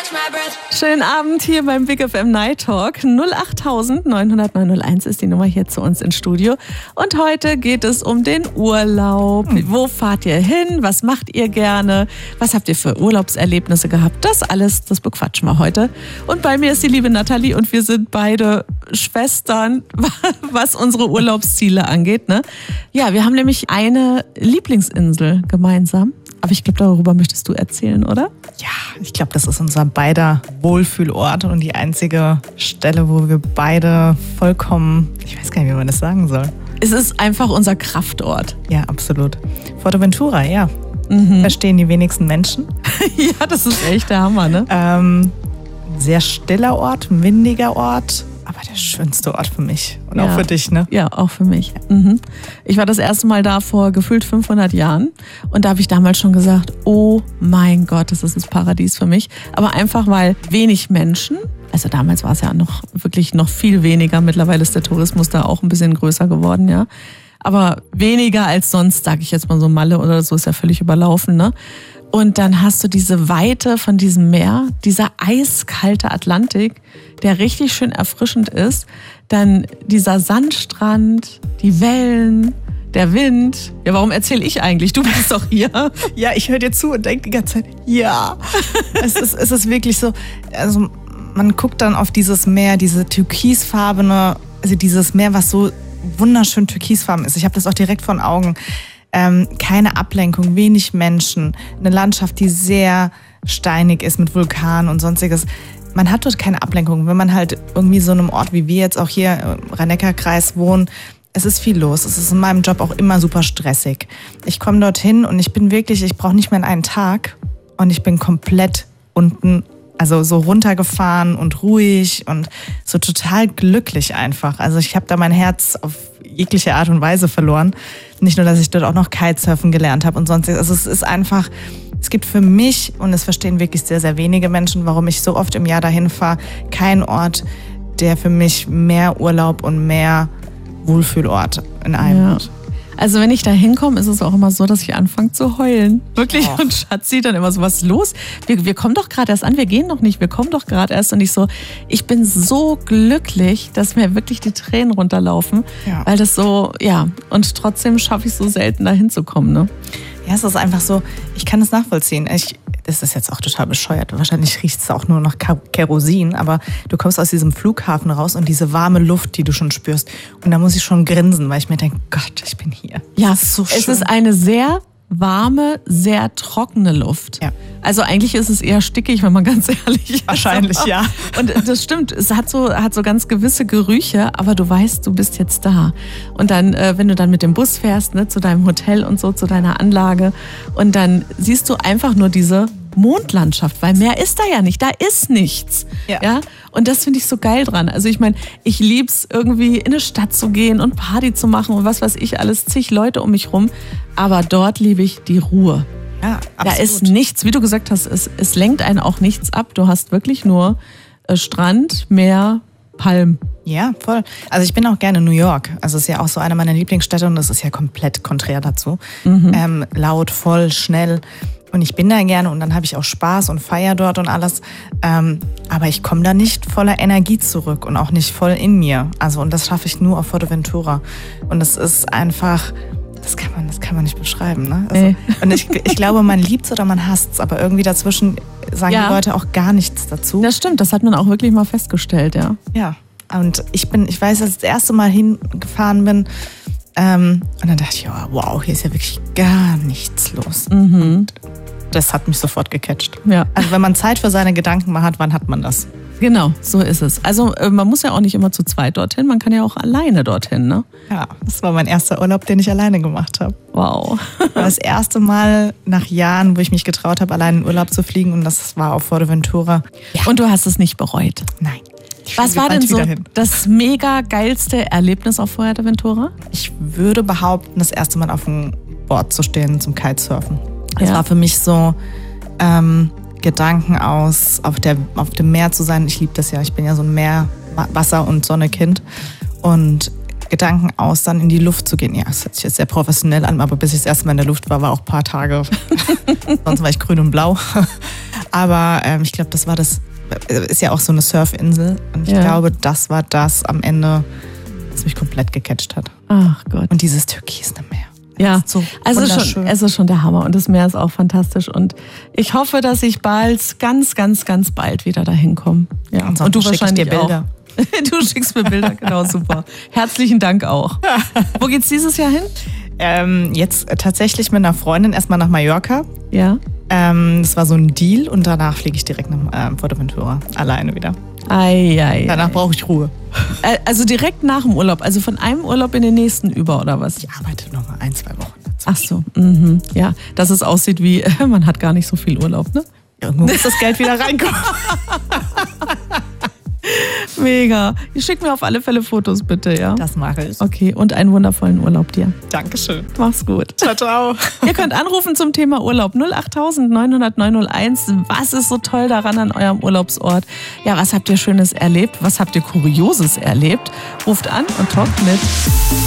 Schönen Abend hier beim Big FM Night Talk. 08000 900 901 ist die Nummer hier zu uns ins Studio. Und heute geht es um den Urlaub. Wo fahrt ihr hin? Was macht ihr gerne? Was habt ihr für Urlaubserlebnisse gehabt? Das alles, das bequatschen wir heute. Und bei mir ist die liebe Nathalie und wir sind beide Schwestern, was unsere Urlaubsziele angeht. Ne? Ja, wir haben nämlich eine Lieblingsinsel gemeinsam. Aber ich glaube, darüber möchtest du erzählen, oder? Ja, ich glaube, das ist unser beider Wohlfühlort und die einzige Stelle, wo wir beide vollkommen, ich weiß gar nicht, wie man das sagen soll. Es ist einfach unser Kraftort. Ja, absolut. Fuerteventura, ja. Verstehen die wenigsten Menschen. Ja, das ist echt der Hammer, ne? Sehr stiller Ort, ein windiger Ort. Aber der schönste Ort für mich und auch für dich, ne? Ja, auch für mich. Ich war das erste Mal da vor gefühlt 500 Jahren und da habe ich damals schon gesagt, oh mein Gott, das ist das Paradies für mich. Aber einfach, weil wenig Menschen, also damals war es ja noch wirklich noch viel weniger, mittlerweile ist der Tourismus da auch ein bisschen größer geworden, ja. Aber weniger als sonst, sage ich jetzt mal so Malle oder so, ist ja völlig überlaufen, ne? Und dann hast du diese Weite von diesem Meer, dieser eiskalte Atlantik, der richtig schön erfrischend ist. Dann dieser Sandstrand, die Wellen, der Wind. Ja, warum erzähle ich eigentlich? Du bist doch hier. Ja, ich höre dir zu und denke die ganze Zeit, ja. Es ist wirklich so, also man guckt dann auf dieses Meer, diese türkisfarbene, also dieses Meer, was so wunderschön türkisfarben ist. Ich habe das auch direkt vor den Augen. Keine Ablenkung, wenig Menschen, eine Landschaft, die sehr steinig ist mit Vulkanen und sonstiges. Man hat dort keine Ablenkung. Wenn man halt irgendwie so einem Ort, wie wir jetzt auch hier im Rhein-Neckar-Kreis wohnen, es ist viel los. Es ist in meinem Job auch immer super stressig. Ich komme dorthin und ich brauche nicht mehr einen Tag und ich bin komplett unten, also so runtergefahren und ruhig und so total glücklich einfach. Also ich habe da mein Herz auf jegliche Art und Weise verloren. Nicht nur, dass ich dort auch noch Kitesurfen gelernt habe und sonstiges. Also es ist einfach, es gibt für mich, und es verstehen wirklich sehr, sehr wenige Menschen, warum ich so oft im Jahr dahin fahre, kein Ort, der für mich mehr Urlaub und mehr Wohlfühlort in einem hat. Also wenn ich da hinkomme, ist es auch immer so, dass ich anfange zu heulen. Wirklich. Und Schatzi dann immer so, was ist los? Wir kommen doch gerade erst an, wir gehen noch nicht, wir kommen doch gerade erst. Und ich bin so glücklich, dass mir wirklich die Tränen runterlaufen. Ja. Weil das so, und trotzdem schaffe ich so selten da hinzukommen, ne? Ja, es ist einfach so, ich kann es nachvollziehen. Das ist jetzt auch total bescheuert. Wahrscheinlich riecht es auch nur nach Kerosin, aber du kommst aus diesem Flughafen raus und diese warme Luft, die du schon spürst. Und da muss ich schon grinsen, weil ich mir denke, Gott, ich bin hier. Ja, so schön. Es ist eine sehr warme, sehr trockene Luft. Ja. Also eigentlich ist es eher stickig, wenn man ganz ehrlich ist. Wahrscheinlich, ja. Und das stimmt, es hat so ganz gewisse Gerüche, aber du weißt, du bist jetzt da. Und dann, wenn du dann mit dem Bus fährst, ne, zu deinem Hotel und so, zu deiner Anlage, und dann siehst du einfach nur diese Mondlandschaft, weil mehr ist da ja nicht, da ist nichts. Ja? Und das finde ich so geil dran. Also ich meine, ich lieb's irgendwie in eine Stadt zu gehen und Party zu machen und was weiß ich alles, zig Leute um mich rum, aber dort liebe ich die Ruhe. Ja, absolut. Da ist nichts, wie du gesagt hast, es lenkt einen auch nichts ab. Du hast wirklich nur Strand, Meer, Palmen. Ja, voll. Also ich bin auch gerne in New York. Also es ist ja auch so eine meiner Lieblingsstädte und das ist ja komplett konträr dazu. Laut, voll, schnell. Und ich bin da gerne und dann habe ich auch Spaß und feier dort und alles. Aber ich komme da nicht voller Energie zurück und auch nicht voll in mir. Also und das schaffe ich nur auf Fuerteventura. Und das ist einfach, das kann man nicht beschreiben. Ne? Also, und ich glaube, man liebt es oder man hasst es. Aber irgendwie dazwischen sagen die Leute auch gar nichts dazu. Das stimmt, das hat man auch wirklich mal festgestellt, ja. Ja, und ich weiß, als ich das erste Mal hingefahren bin, und dann dachte ich, oh, wow, hier ist ja wirklich gar nichts los. Und das hat mich sofort gecatcht. Ja. Also wenn man Zeit für seine Gedanken mal hat, wann hat man das? Genau, so ist es. Also man muss ja auch nicht immer zu zweit dorthin, man kann ja auch alleine dorthin, ne? Ja, das war mein erster Urlaub, den ich alleine gemacht habe. Wow. Das war das erste Mal nach Jahren, wo ich mich getraut habe, allein in Urlaub zu fliegen und das war auf Fuerteventura. Ja. Und du hast es nicht bereut? Nein. Was war denn so das mega geilste Erlebnis auf Fuerteventura? Ich würde behaupten, das erste Mal auf dem Board zu stehen zum Kitesurfen. Das war für mich so Gedanken aus, auf dem Meer zu sein. Ich liebe das ja, ich bin ja so ein Meer, Wasser- und Sonne-Kind. Und Gedanken aus, dann in die Luft zu gehen. Ja, das hört sich jetzt sehr professionell an, aber bis ich das erste Mal in der Luft war auch ein paar Tage. Sonst war ich grün und blau. Aber ich glaube, das war das, ist ja auch so eine Surfinsel. Und ich glaube, das war das am Ende, was mich komplett gecatcht hat. Ach Gott. Und dieses türkisne Meer. Ja, so es ist schon der Hammer und das Meer ist auch fantastisch und ich hoffe, dass ich bald, ganz bald wieder dahin komme. Ja. Und du wahrscheinlich dir Bilder. Auch. Du schickst mir Bilder, genau, super. Herzlichen Dank auch. Wo geht's dieses Jahr hin? Jetzt tatsächlich mit einer Freundin erstmal nach Mallorca. Ja. Das war so ein Deal und danach fliege ich direkt nach Fuerteventura. Alleine wieder. Danach brauche ich Ruhe. Also direkt nach dem Urlaub, also von einem Urlaub in den nächsten über, oder was? Ich arbeite nochmal 1-2 Wochen. Ach so, ja, dass es aussieht wie, man hat gar nicht so viel Urlaub, ne? Irgendwo muss das Geld wieder reinkommen. Mega. Schick mir auf alle Fälle Fotos bitte, ja? Das mache ich. Okay, und einen wundervollen Urlaub dir. Dankeschön. Mach's gut. Ciao, ciao. Ihr könnt anrufen zum Thema Urlaub 08000 900 901. Was ist so toll daran an eurem Urlaubsort? Ja, was habt ihr Schönes erlebt? Was habt ihr Kurioses erlebt? Ruft an und talkt mit.